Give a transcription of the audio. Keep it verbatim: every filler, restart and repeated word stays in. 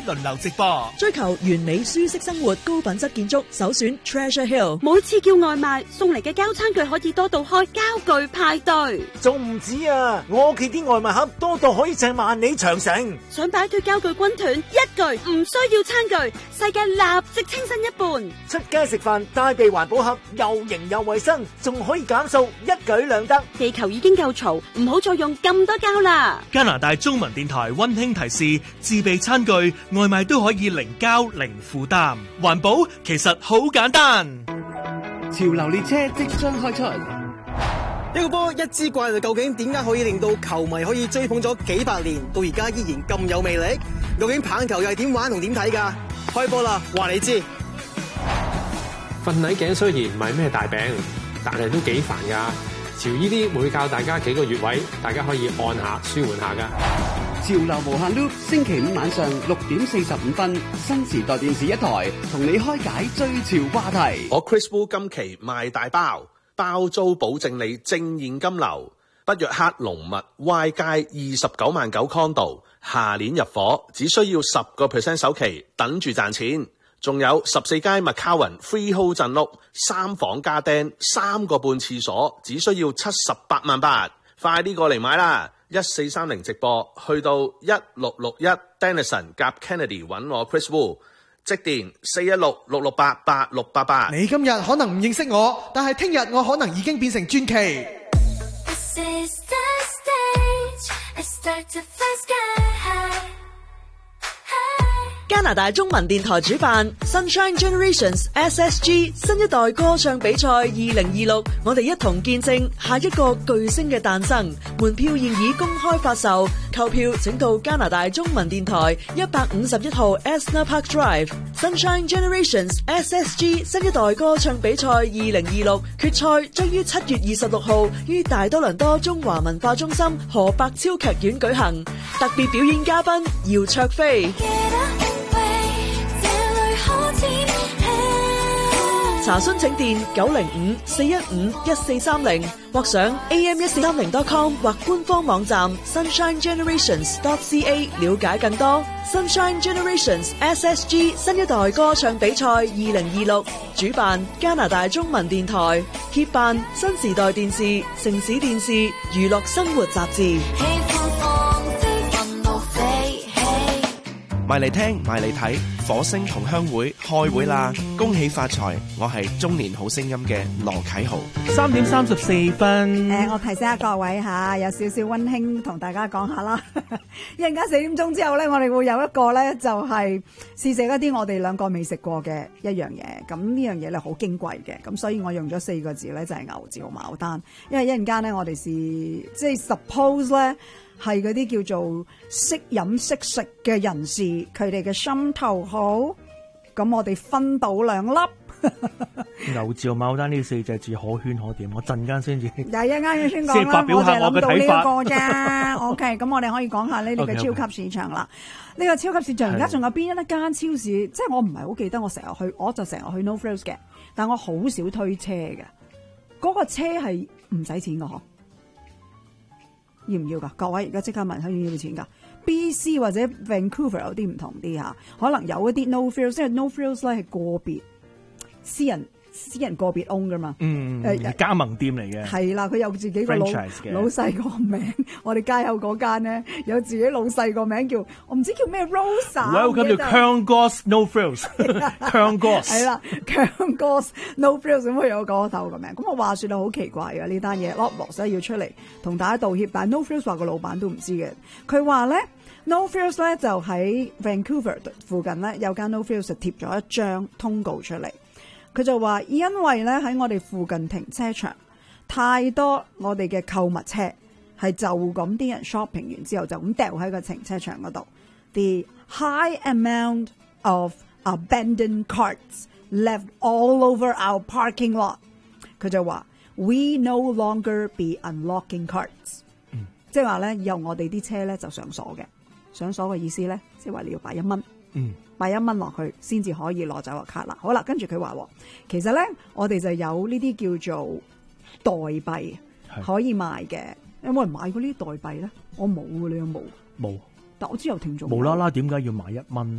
輪流直播。 追求完美舒適生活，高品質建築，首選 Treasure Hill。 每次叫外賣送嚟嘅膠餐具可以多到開膠具派對， 仲唔止啊！我屋企啲外賣盒多到可以掟萬里長城。 想擺脫膠具軍團，一句唔需要餐具，世界立即清新一半。 出街食飯帶備環保盒，又型又衛生，仲可以減數，一舉兩得。 地球已經夠嘈，唔好再用咁多膠啦。 加拿大中文電台溫馨提示：自備餐具，外賣都可以零膠零負擔，環保其實好簡單。 潮流列車即將開出。 一個波一支怪就究竟點解可以令到球迷可以追捧咗幾百年，到而家依然咁有魅力？究竟棒球又係點玩同點睇㗎？開波啦，話你知。 瞓捩頸雖然唔係咩大病，但係都幾煩㗎。潮依啲會教大家幾個穴位，大家可以按下舒緩下㗎。 潮流無限 loop， 星期五晚上六點四十五分，新時代電視一台同你開解最潮話題。 我 Chris Wu 今期賣大包，包租保證你正現金流。北約克龍物 Y 街二十九萬九 condo， 下年入伙，只需要十個 percent 首期，等住賺錢。仲有十四街 McCowan Freehold 鎮屋，三房加釘，三個半廁所，只需要七十八萬八，快啲過嚟買啦！一四三零直播，去到一六六一 Denison 夾 Kennedy 揾我 Chris Wu， 即電四一六六六八八六八八。 你今日可能唔認識我，但係聽日我可能已經變成傳奇。 加拿大中文電台主辦 Sunshine Generations S S G 新一代歌唱比賽二零二六，我哋一同見證下一個巨星嘅誕生。門票現已公開發售，購票請到加拿大中文電台一百五十一號 Esner Park Drive。Sunshine Generations S S G 新一代歌唱比賽二零二六決賽將於七月二十六號於大多倫多中華文化中心河百超劇院舉行，特別表演嘉賓姚焯菲。查詢請電九零五四一五一四三零，或上 a m 一四三零 dot com 或官方網站 sunshine generations dot c a 了解更多。Sunshine Generations S S G 新一代歌唱比賽二零二六，主辦加拿大中文電台，協辦新時代電視、城市電視、娛樂生活雜誌。 埋嚟聽，埋嚟睇，火星同鄉會開會啦！恭喜發財！我係中年好聲音嘅羅啟豪。 三點三十四分。 誒、呃，我提醒下各位吓，有少少溫馨同大家講下啦。一陣間四點鐘之後咧，我哋會有一個咧，就係試食一啲我哋兩個未食過嘅一樣嘢。咁呢樣嘢咧好矜貴嘅，咁所以我用咗四個字咧，就係牛照牡丹。因為一陣間咧，我哋試即係 suppose 咧。係嗰啲叫做識飲識食嘅人士，佢哋嘅心頭好，咁我哋分到兩粒。 牛照牡丹呢四隻字可圈可點，我陣間先至。 第一間先講啦， 先發表下我嘅睇法。 我就諗到呢一個啫。OK， 咁我哋可以講下呢個嘅超級市場啦。呢、okay, okay. 個超級市場而家仲有邊一間超市？即係我唔係好記得，我成日去，我就成日去 No Frills 嘅，但我好少推車嘅。嗰、那個車係唔使錢㗎嗬。要唔要噶？各位而家即刻問佢要唔要錢噶 ？B C 或者 Vancouver 有啲唔同啲吓，可能有一啲 No Frills， 因為 No Frills 咧係個別私人私人個別 own 噶嘛。 嗯，誒加盟店嚟嘅。係啦，佢有自己個老老細個名。我哋街口嗰間咧有自己老細個名叫，我唔知叫咩 Rosa。 Welcome to Cairngorms No Frills。Cairngorms 係啦 ，Cairngorms No Frills 咁佢有個頭個名。咁我話說係好奇怪嘅呢單嘢 ，Loblaws 要出嚟同大家道歉，但係 No Frills 話個老闆都唔知嘅。佢話咧 No Frills 咧就喺 Vancouver 附近咧有間 No Frills 就貼咗一張通告出嚟。佢就話，因為咧喺我哋附近停車場太多我哋嘅購物車，係就咁啲人 shopping 完之後就咁掉喺個停車場嗰度。The high amount of abandoned carts left all over our parking lot。佢就話 We no longer be unlocking carts，嗯、即係話咧由我哋啲車咧就上鎖嘅。上鎖嘅意思咧，即係話你要擺一蚊。嗯。擺一蚊落去先至可以攞走個卡啦。好啦，跟住佢話，其實咧我哋就有呢啲叫做代幣可以賣嘅。有冇人買過呢啲代幣咧？我冇，你有冇？冇。但我知有聽眾無啦啦，點解要買一蚊？